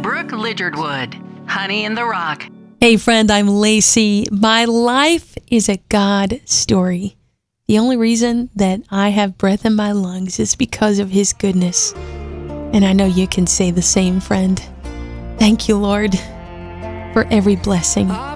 Brooke Lidgerwood, Honey in the Rock. Hey friend, I'm Lacey. My life is a God story. The only reason that I have breath in my lungs is because of His goodness. And I know you can say the same, friend. Thank you, Lord, for every blessing.